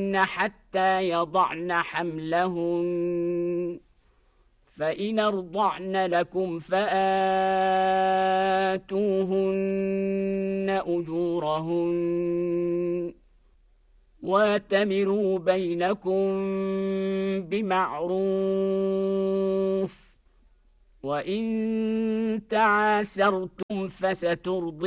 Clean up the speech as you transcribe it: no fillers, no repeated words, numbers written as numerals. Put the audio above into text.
حتى يضعن حملهن فإن أرضعن لكم فآتوهن أجورهن واتمروا بينكم بمعروف وإن تعاسرتم فسترضع